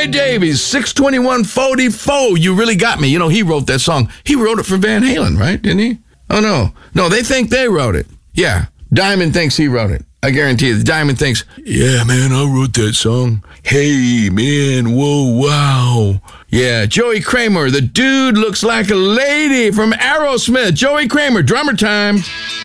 Ray Davies, 621-44. You really got me. You know, he wrote that song. He wrote it for Van Halen, right? Didn't he? Oh, no. No, they think they wrote it. Yeah. Diamond thinks he wrote it. I guarantee you, Diamond thinks, yeah, man, I wrote that song. Hey, man, whoa, wow. Yeah, Joey Kramer, the dude looks like a lady from Aerosmith. Joey Kramer, drummer time.